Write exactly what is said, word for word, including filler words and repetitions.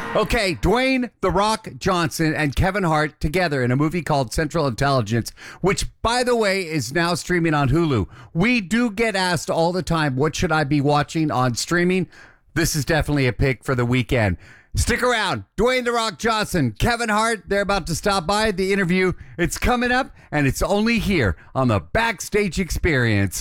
Okay, Dwayne "The Rock" Johnson and Kevin Hart together in a movie called Central Intelligence, which, by the way, is now streaming on Hulu. We do get asked all the time, what should I be watching on streaming? This is definitely a pick for the weekend. Stick around. Dwayne "The Rock" Johnson, Kevin Hart, they're about to stop by. The interview, it's coming up, and it's only here on the Backstage Experience.